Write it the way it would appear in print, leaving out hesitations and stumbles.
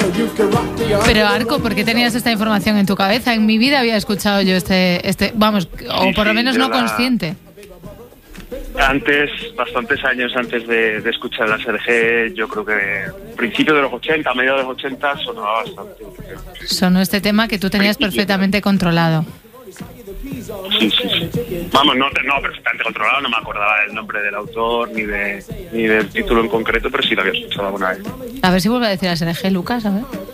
Pero Arco, ¿por qué tenías esta información en tu cabeza? En mi vida había escuchado yo vamos, o por lo menos no consciente. Antes, bastantes años antes de escuchar la Serge, yo creo que principios de los 80, mediados de los 80, sonaba bastante. Sonó este tema que tú tenías perfectamente controlado. Sí. Vamos, no perfectamente controlado, no me acordaba del nombre del autor ni del título en concreto, pero sí lo había escuchado alguna vez. A ver si vuelve a decir la Serge, Lucas, a ver.